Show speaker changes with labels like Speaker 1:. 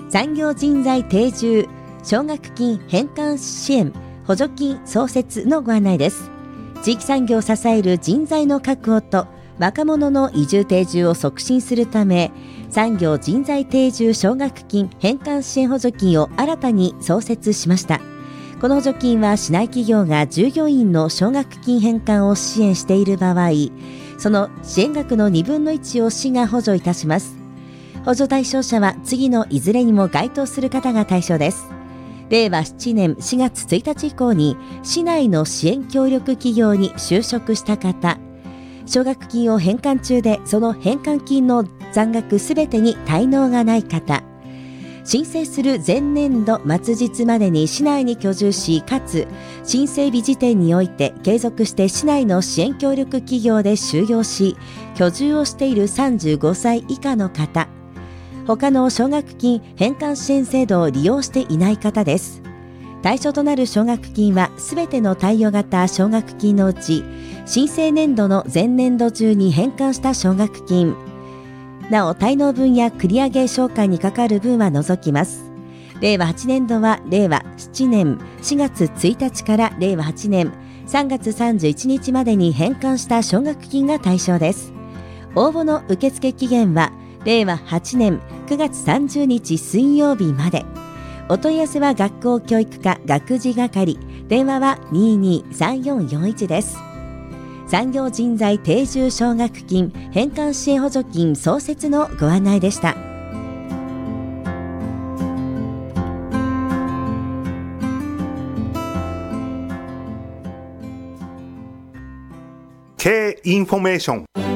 Speaker 1: 産業人材定住奨学金返還支援補助金創設のご案内です。地域産業を支える人材の確保と若者の移住定住を促進するため、産業人材定住奨学金返還支援補助金を新たに創設しました。この補助金は市内企業が従業員の奨学金返還を支援している場合、その支援額の2分の1を市が補助いたします。補助対象者は次のいずれにも該当する方が対象です。令和7年4月1日以降に市内の支援協力企業に就職した方、奨学金を返還中でその返還金の残額すべてに滞納がない方、申請する前年度末日までに市内に居住し、かつ申請日時点において継続して市内の支援協力企業で就業し、居住をしている35歳以下の方、他の奨学金返還支援制度を利用していない方です。対象となる奨学金はすべての貸与型奨学金のうち、申請年度の前年度中に返還した奨学金、なお滞納分や繰り上げ償還にかかる分は除きます。令和8年度は令和7年4月1日から令和8年3月31日までに返還した奨学金が対象です。応募の受付期限は令和8年9月30日水曜日まで。お問い合わせは学校教育課学事係、電話は 223441 です。産業人材定住奨学金返還支援補助金創設のご案内でした。
Speaker 2: Kインフォメーション